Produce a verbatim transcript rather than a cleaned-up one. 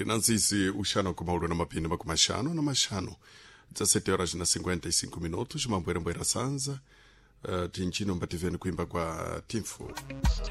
Tinanzizi uxano ku maulu na mapini maku maxano na maxano dezessete horas na cinquenta e cinco minutos mamboera mboera sanza uh, tinchino mbativeni kuimba kwa Timfu.